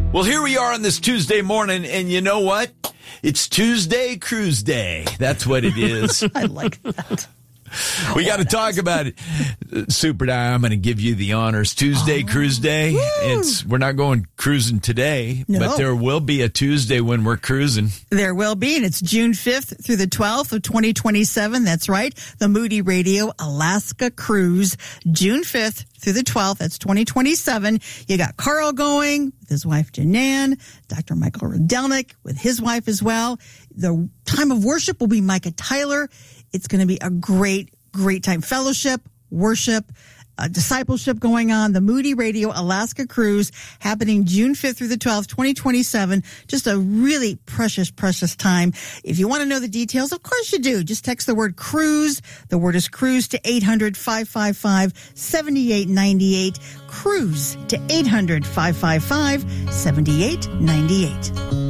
Well, here we are on this Tuesday morning, and you know what? It's Tuesday Cruise Day. That's what it is. I like that. We got to talk about it. Super Di, I'm going to give you the honors. Tuesday Cruise Day. We're not going cruising today, but there will be a Tuesday when we're cruising. There will be, and it's June 5th through the 12th of 2027. That's right. The Moody Radio Alaska Cruise, June 5th through the 12th. That's 2027. You got Carl going with his wife, Janan, Dr. Michael Rodelnik with his wife as well. The time of worship will be Micah Tyler. It's going to be a great, great time. Fellowship, worship, discipleship going on. The Moody Radio Alaska Cruise happening June 5th through the 12th, 2027. Just a really precious, precious time. If you want to know the details, of course you do. Just text the word cruise. The word is cruise to 800-555-7898. Cruise to 800-555-7898.